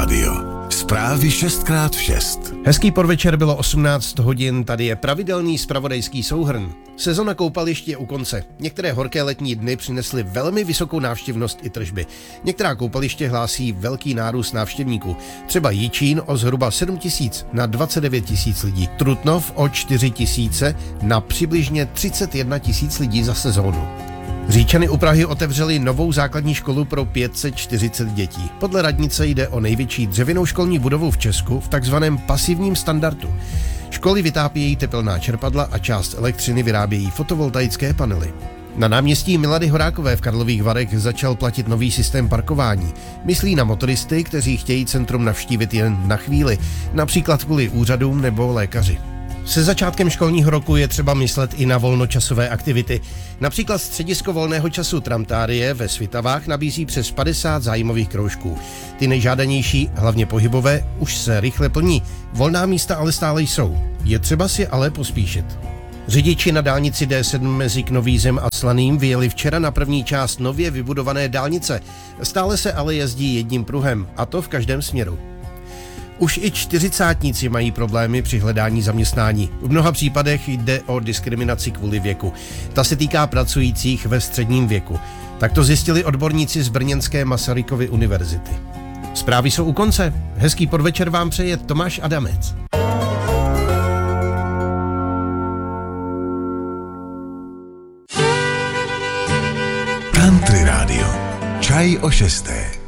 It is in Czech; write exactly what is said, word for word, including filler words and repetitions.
rádio. Zprávy šest krát šest. Hezký podvečer, bylo osmnáct hodin, tady je pravidelný zpravodajský souhrn. Sezona koupališť je u konce. Některé horké letní dny přinesly velmi vysokou návštěvnost i tržby. Některá koupaliště hlásí velký nárůst návštěvníků. Třeba Jičín o zhruba sedm tisíc na dvacet devět tisíc lidí. Trutnov o čtyři tisíce na přibližně třicet jedna tisíc lidí za sezónu. Říčany u Prahy otevřeli novou základní školu pro pět set čtyřicet dětí. Podle radnice jde o největší dřevěnou školní budovu v Česku v takzvaném pasivním standardu. Školy vytápějí tepelná čerpadla a část elektřiny vyrábějí fotovoltaické panely. Na náměstí Milady Horákové v Karlových Varech začal platit nový systém parkování. Myslí na motoristy, kteří chtějí centrum navštívit jen na chvíli, například kvůli úřadům nebo lékaři. Se začátkem školního roku je třeba myslet i na volnočasové aktivity. Například středisko volného času Tramtárie ve Svitavách nabízí přes padesát zájmových kroužků. Ty nejžádanější, hlavně pohybové, už se rychle plní. Volná místa ale stále jsou. Je třeba si ale pospíšit. Řidiči na dálnici D sedm mezi Knovízem a Slaným vyjeli včera na první část nově vybudované dálnice. Stále se ale jezdí jedním pruhem, a to v každém směru. Už i čtyřicátníci mají problémy při hledání zaměstnání. V mnoha případech jde o diskriminaci kvůli věku. Ta se týká pracujících ve středním věku. Tak to zjistili odborníci z brněnské Masarykovy univerzity. Zprávy jsou u konce. Hezký podvečer vám přeje Tomáš Adamec. Country rádio. Čaj o šesté.